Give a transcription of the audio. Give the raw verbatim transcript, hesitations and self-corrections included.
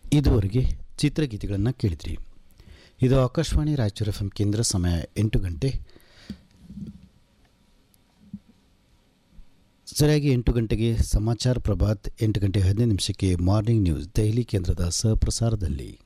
ಇದುವರೆಗೆ ಚಿತ್ರಗೀತೆಗಳನ್ನು ಕೇಳಿದ್ರಿ. ಇದು ಆಕಾಶವಾಣಿ ರಾಯಚೂರು ಎಫ್ ಎಂ ಕೇಂದ್ರ. ಸಮಯ ಎಂಟು ಗಂಟೆ. ಸರಿಯಾಗಿ ಎಂಟು ಗಂಟೆಗೆ ಸಮಾಚಾರ ಪ್ರಭಾತ್, ಎಂಟು ಗಂಟೆ ಹದಿನೈದು ನಿಮಿಷಕ್ಕೆ ಮಾರ್ನಿಂಗ್ ನ್ಯೂಸ್ ದೆಹಲಿ ಕೇಂದ್ರದ ಸಹಪ್ರಸಾರದಲ್ಲಿ.